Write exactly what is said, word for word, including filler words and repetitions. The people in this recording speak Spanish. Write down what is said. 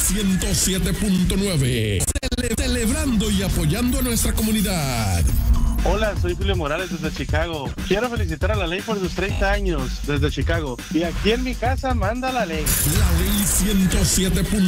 ciento siete punto nueve. Cele- celebrando y apoyando a nuestra comunidad. Hola, soy Julio Morales desde Chicago. Quiero felicitar a la ley por sus treinta años desde Chicago. Y aquí en mi casa manda la ley. La ley ciento siete punto nueve.